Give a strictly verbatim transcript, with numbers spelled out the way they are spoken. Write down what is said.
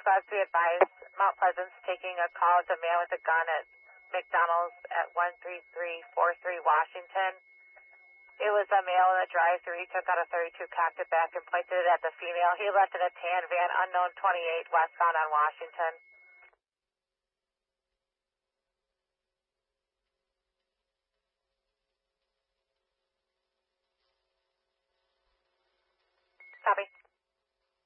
squads be advised, Mount Pleasant's taking a call to a man with a gun at McDonald's at one three three four three Washington. It was a male in the drive-thru. He took out a thirty-two, cocked it back, and pointed it at the female. He left in a tan van, unknown twenty-eight, westbound on Washington. Copy.